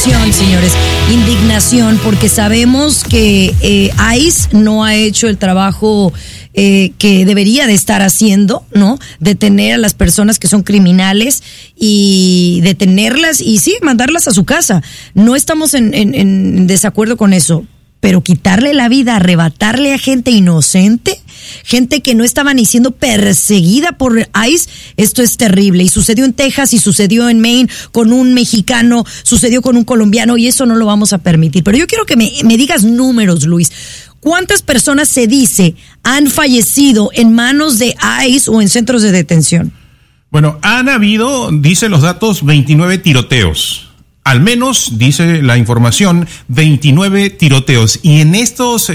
indignación, señores, indignación, porque sabemos que ICE no ha hecho el trabajo que debería de estar haciendo, ¿no? Detener a las personas que son criminales y detenerlas y sí, mandarlas a su casa. No estamos en desacuerdo con eso, pero quitarle la vida, arrebatarle a gente inocente, gente que no estaba ni siendo perseguida por ICE, esto es terrible. Y sucedió en Texas y sucedió en Maine con un mexicano, sucedió con un colombiano y eso no lo vamos a permitir. Pero yo quiero que me digas números, Luis. ¿Cuántas personas se dice han fallecido en manos de ICE o en centros de detención? Bueno, han habido, dice los datos, 29 tiroteos. Al menos, dice la información, 29 tiroteos. Y en estos,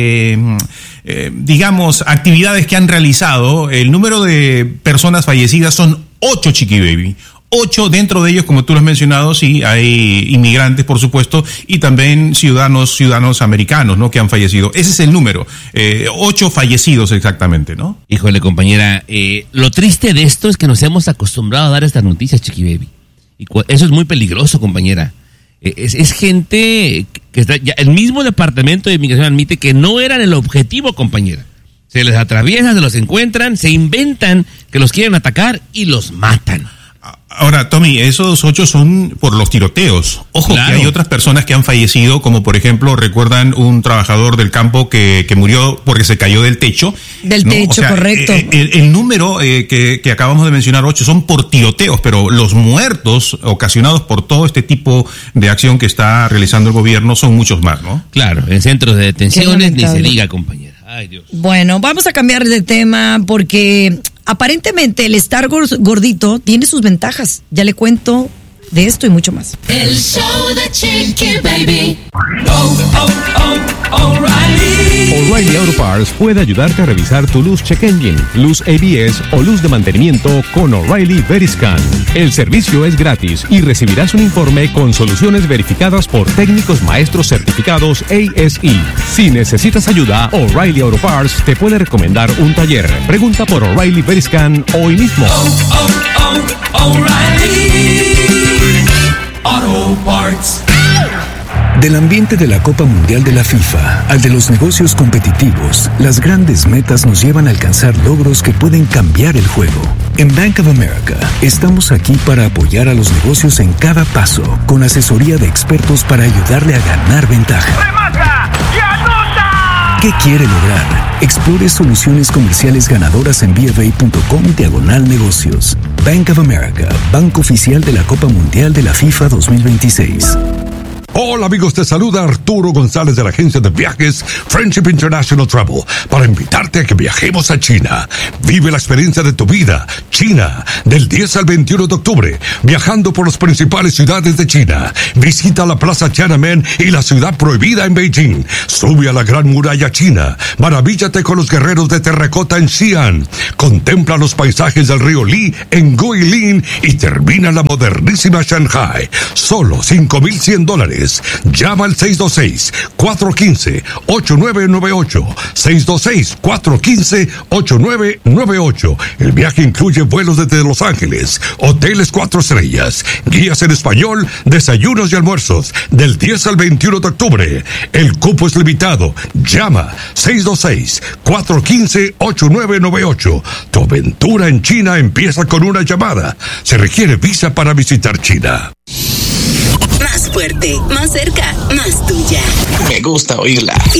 digamos, actividades que han realizado, el número de personas fallecidas son 8, Chiqui Baby. 8, dentro de ellos, como tú lo has mencionado, sí, hay inmigrantes, por supuesto, y también ciudadanos americanos, ¿no?, que han fallecido. Ese es el número, 8 fallecidos exactamente, ¿no? Híjole, compañera, lo triste de esto es que nos hemos acostumbrado a dar estas noticias, Chiqui Baby. Y eso es muy peligroso, compañera. Es gente que está, ya el mismo departamento de inmigración admite que no eran el objetivo, compañera. Se les atraviesa, se los encuentran, se inventan que los quieren atacar y los matan. Ahora, Tommy, esos 8 son por los tiroteos. Ojo, claro, que hay otras personas que han fallecido, como por ejemplo, recuerdan un trabajador del campo que murió porque se cayó del techo. Del techo, o sea, correcto. El número que acabamos de mencionar, 8, son por tiroteos, pero los muertos ocasionados por todo este tipo de acción que está realizando el gobierno son muchos más, ¿no? Claro, en centros de detenciones ni se diga, compañera. Ay, Dios. Bueno, vamos a cambiar de tema porque aparentemente el estar gordito tiene sus ventajas. Ya le cuento de esto y mucho más. El show de Chiqui Baby. O'Reilly Auto Parts puede ayudarte a revisar tu luz check engine, luz ABS o luz de mantenimiento con O'Reilly Veriscan. El servicio es gratis y recibirás un informe con soluciones verificadas por técnicos maestros certificados ASE. Si necesitas ayuda, O'Reilly Auto Parts te puede recomendar un taller. Pregunta por O'Reilly Veriscan hoy mismo. O'Reilly Auto Parts. Del ambiente de la Copa Mundial de la FIFA al de los negocios competitivos, las grandes metas nos llevan a alcanzar logros que pueden cambiar el juego. En Bank of America, estamos aquí para apoyar a los negocios en cada paso, con asesoría de expertos para ayudarle a ganar ventaja. ¿Qué quiere lograr? Explore soluciones comerciales ganadoras en bfa.com/negocios. Bank of America, banco oficial de la Copa Mundial de la FIFA 2026. Hola amigos, te saluda Arturo González de la agencia de viajes Friendship International Travel para invitarte a que viajemos a China. Vive la experiencia de tu vida, China, del 10 al 21 de octubre, viajando por las principales ciudades de China. Visita la Plaza Tiananmen y la Ciudad Prohibida en Beijing. Sube a la Gran Muralla China. Maravíllate con los guerreros de terracota en Xi'an. Contempla los paisajes del río Li en Guilin y termina la modernísima Shanghai. Solo $5,100. Llama al 626-415-8998. 626-415-8998. El viaje incluye vuelos desde Los Ángeles, hoteles 4 estrellas, guías en español, desayunos y almuerzos, del 10 al 21 de octubre. El cupo es limitado. Llama 626-415-8998. Tu aventura en China empieza con una llamada. Se requiere visa para visitar China. Más fuerte, más cerca, más tuya. Me gusta oírla.